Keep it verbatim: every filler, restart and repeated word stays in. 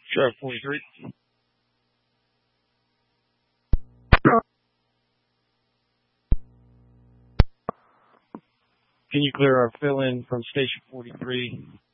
Sheriff forty-three. Can you clear our fill-in from Station forty-three?